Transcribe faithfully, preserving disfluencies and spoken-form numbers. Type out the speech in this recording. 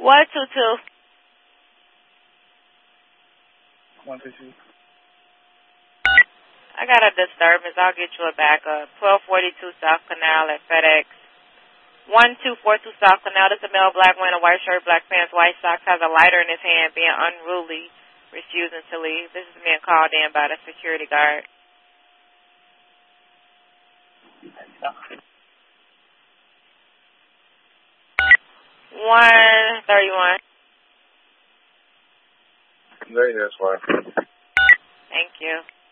What, two two? One two two. I got a disturbance. I'll get you a backup. twelve forty-two South Canal at FedEx. one two four two South Canal. This is a male black man, a white shirt, black pants, white socks, has a lighter in his hand, being unruly, refusing to leave. This is being called in by the security guard. one thirty-one. Yeah, that's fine. Thank you.